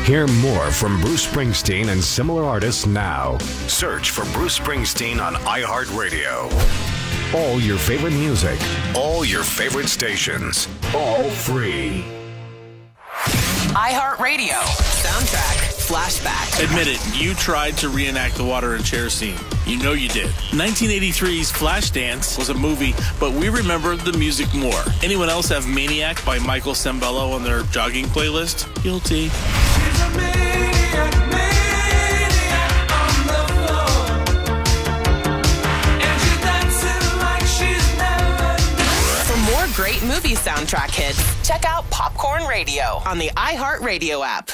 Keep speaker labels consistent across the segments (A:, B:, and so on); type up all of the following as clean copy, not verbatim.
A: Hear more from Bruce Springsteen and similar artists now. Search for Bruce Springsteen on iHeartRadio. All your favorite music, all your favorite stations, all free.
B: iHeartRadio. Soundtrack Flashback.
C: Admit it, you tried to reenact the water and chair scene. You know you did. 1983's Flashdance was a movie, but we remember the music more. Anyone else have Maniac by Michael Sembello on their jogging playlist? Guilty.
D: She's a maniac on the floor. And she's dancing like she's never danced.
B: For more great movie soundtrack hits, check out Popcorn Radio on the iHeartRadio app.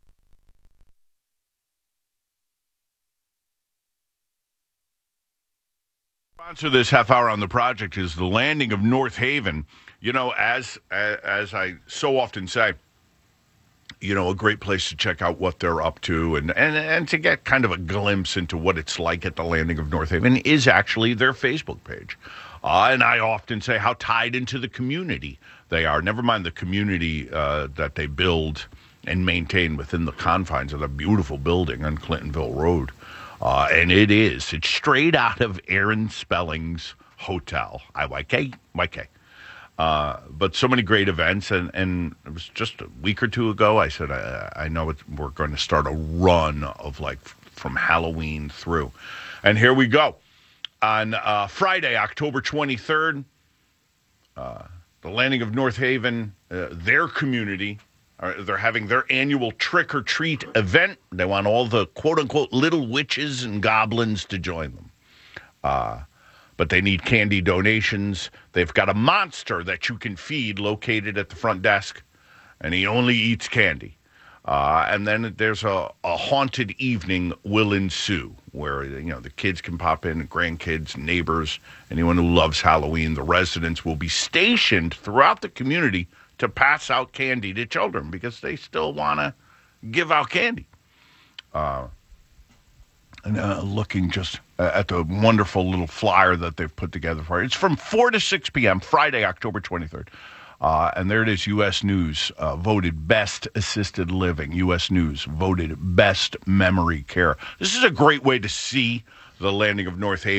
E: Sponsor this half hour on the project is the Landing of North Haven. You know, as I so often say, you know, a great place to check out what they're up to and to get kind of a glimpse into what it's like at the Landing of North Haven is actually their Facebook page. And I often say how tied into the community they are. Never mind the community that they build and maintain within the confines of the beautiful building on Clintonville Road. And it's straight out of Aaron Spelling's hotel, IYK. But so many great events, and it was just a week or two ago, I said, I know we're going to start a run of like from Halloween through. And here we go. On Friday, October 23rd, the Landing of North Haven, their community, they're having their annual trick-or-treat event. They want all the quote-unquote little witches and goblins to join them. But they need candy donations. They've got a monster that you can feed located at the front desk, and he only eats candy. And then there's a haunted evening will ensue where, you know, the kids can pop in, grandkids, neighbors, anyone who loves Halloween. The residents will be stationed throughout the community to pass out candy to children because they still want to give out candy. Looking just at the wonderful little flyer that they've put together for it. It's from 4 to 6 p.m., Friday, October 23rd. And there it is, U.S. News voted best assisted living. U.S. News voted best memory care. This is a great way to see the Landing of North Haven.